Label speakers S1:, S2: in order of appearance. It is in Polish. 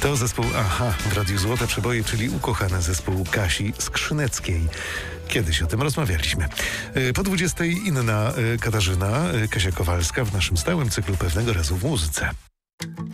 S1: To zespół Aha w Radiu Złote Przeboje, czyli ukochany zespół Kasi Skrzyneckiej. Kiedyś o tym rozmawialiśmy. Po 20 inna Katarzyna, Kasia Kowalska w naszym stałym cyklu Pewnego razu w muzyce.